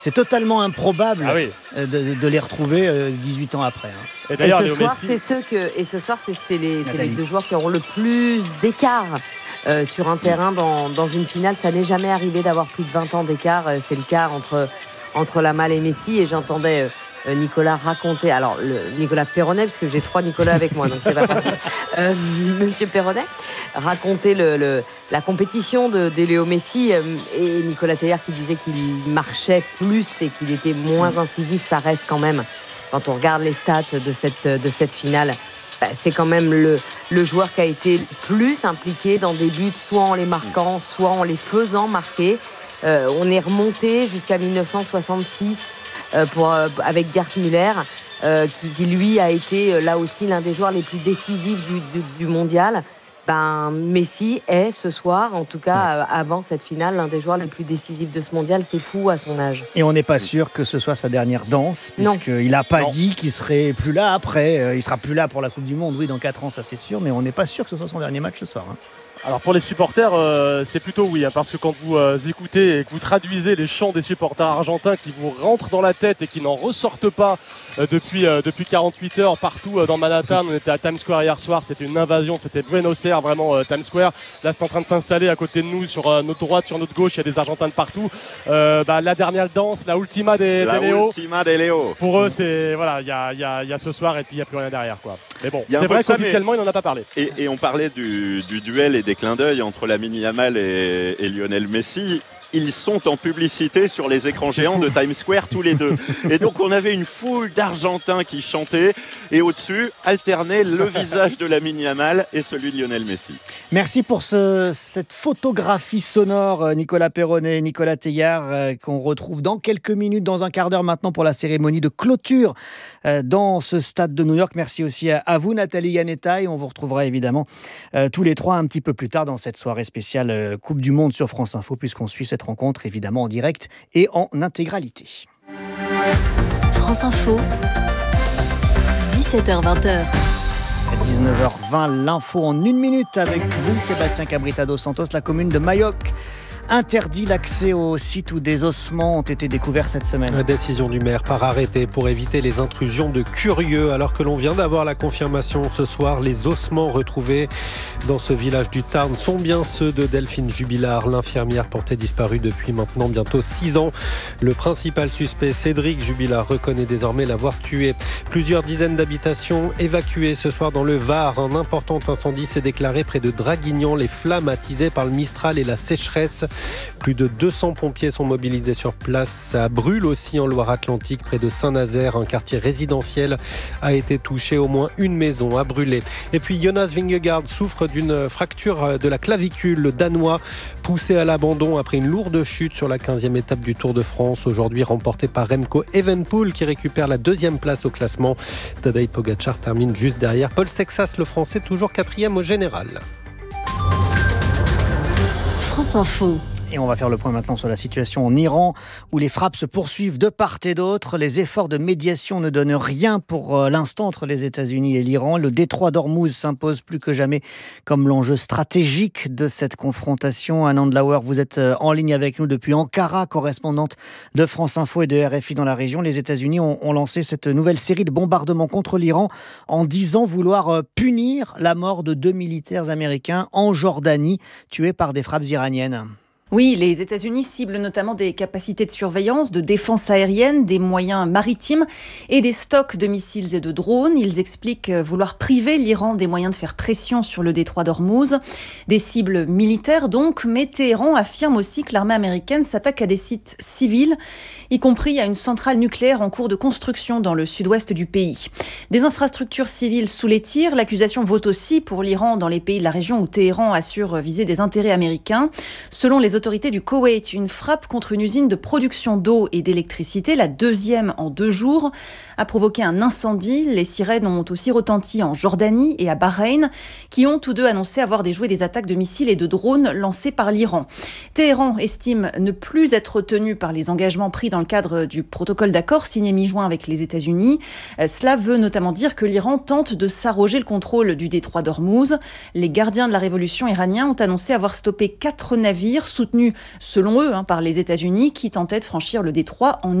C'est totalement improbable Ah oui. de les retrouver 18 ans après. Et d'ailleurs, Et Léo Messi. ce soir, c'est les deux joueurs qui auront le plus d'écart sur un terrain dans une finale. Ça n'est jamais arrivé d'avoir plus de 20 ans d'écart. C'est le cas entre Lamal et Messi. Et j'entendais Nicolas raconter, alors Nicolas Perronnet, parce que j'ai 3 Nicolas avec moi, donc c'est pas facile. Monsieur Perronnet raconter la compétition de Léo Messi et Nicolas Théière qui disait qu'il marchait plus et qu'il était moins incisif. Ça reste quand même, quand on regarde les stats de cette finale, c'est quand même le joueur qui a été plus impliqué dans des buts, soit en les marquant, soit en les faisant marquer. On est remonté jusqu'à 1966 avec Gerd Müller, qui lui a été là aussi l'un des joueurs les plus décisifs du mondial. Messi est ce soir, en tout cas avant cette finale, l'un des joueurs les plus décisifs de ce mondial. C'est fou à son âge. Et on n'est pas sûr que ce soit sa dernière danse, puisqu'il n'a pas dit qu'il serait plus là après. Il sera plus là pour la Coupe du Monde, oui, dans 4 ans, ça c'est sûr, mais on n'est pas sûr que ce soit son dernier match ce soir. Alors pour les supporters, c'est plutôt oui, parce que quand vous écoutez et que vous traduisez les chants des supporters argentins qui vous rentrent dans la tête et qui n'en ressortent pas depuis 48 heures partout dans Manhattan. On était à Times Square hier soir, c'était une invasion, c'était Buenos Aires vraiment Times Square. Là c'est en train de s'installer à côté de nous, sur notre droite, sur notre gauche, il y a des Argentins de partout. La dernière danse, la ultima des Leo. Pour eux c'est voilà, il y a ce soir et puis il n'y a plus rien derrière quoi. Mais bon, c'est vrai qu'officiellement il n'en a pas parlé. Et on parlait du duel et des clins d'œil entre Lamine Yamal et Lionel Messi. Ils sont en publicité sur les écrans géants de Times Square tous les deux. Et donc on avait une foule d'Argentins qui chantaient et au-dessus alternaient le visage de Lamine Yamal et celui de Lionel Messi. Merci pour cette photographie sonore, Nicolas Perronnet, Nicolas Théière, qu'on retrouve dans quelques minutes, dans un quart d'heure maintenant pour la cérémonie de clôture dans ce stade de New York. Merci aussi à vous Nathalie Yanetta, et on vous retrouvera évidemment tous les 3 un petit peu plus tard dans cette soirée spéciale Coupe du Monde sur France Info, puisqu'on suit cette rencontre évidemment en direct et en intégralité. France Info, 17h-20h. 19h20, l'info en 1 minute avec vous, Sébastien Cabrita dos Santos. La commune de Majorque interdit l'accès aux sites où des ossements ont été découverts cette semaine. La décision du maire par arrêté pour éviter les intrusions de curieux, alors que l'on vient d'avoir la confirmation ce soir. Les ossements retrouvés dans ce village du Tarn sont bien ceux de Delphine Jubilard, l'infirmière portée disparue depuis maintenant bientôt 6 ans. Le principal suspect, Cédric Jubilard, reconnaît désormais l'avoir tué. Plusieurs dizaines d'habitations évacuées ce soir dans le Var. Un important incendie s'est déclaré près de Draguignan. Les flammes attisées par le Mistral et la sécheresse. Plus de 200 pompiers sont mobilisés sur place. Ça brûle aussi en Loire-Atlantique, près de Saint-Nazaire. Un quartier résidentiel a été touché. Au moins une maison a brûlé. Et puis Jonas Vingegaard souffre d'une fracture de la clavicule. Le Danois, poussé à l'abandon après une lourde chute sur la 15e étape du Tour de France, aujourd'hui remportée par Remco Evenepoel, qui récupère la 2e place au classement. Tadej Pogačar termine juste derrière. Paul Sexas, le Français, toujours 4e au général. France Info. Et on va faire le point maintenant sur la situation en Iran, où les frappes se poursuivent de part et d'autre. Les efforts de médiation ne donnent rien pour l'instant entre les États-Unis et l'Iran. Le détroit d'Ormuz s'impose plus que jamais comme l'enjeu stratégique de cette confrontation. Anand Lauer, vous êtes en ligne avec nous depuis Ankara, correspondante de France Info et de RFI dans la région. Les États-Unis ont lancé cette nouvelle série de bombardements contre l'Iran en disant vouloir punir la mort de 2 militaires américains en Jordanie, tués par des frappes iraniennes. Oui, les États-Unis ciblent notamment des capacités de surveillance, de défense aérienne, des moyens maritimes et des stocks de missiles et de drones. Ils expliquent vouloir priver l'Iran des moyens de faire pression sur le détroit d'Ormuz. Des cibles militaires donc, mais Téhéran affirme aussi que l'armée américaine s'attaque à des sites civils, y compris à une centrale nucléaire en cours de construction dans le sud-ouest du pays. Des infrastructures civiles sous les tirs, l'accusation vaut aussi pour l'Iran dans les pays de la région où Téhéran assure viser des intérêts américains. Selon les autorités du Koweït, une frappe contre une usine de production d'eau et d'électricité, la 2e en 2 jours, a provoqué un incendie. Les sirènes ont aussi retenti en Jordanie et à Bahreïn, qui ont tous deux annoncé avoir déjoué des attaques de missiles et de drones lancées par l'Iran. Téhéran estime ne plus être tenu par les engagements pris dans le cadre du protocole d'accord signé mi-juin avec les États-Unis. Cela veut notamment dire que l'Iran tente de s'arroger le contrôle du détroit d'Ormuz. Les gardiens de la révolution iraniens ont annoncé avoir stoppé 4 navires soutenus soutenus selon eux par les États-Unis qui tentaient de franchir le détroit en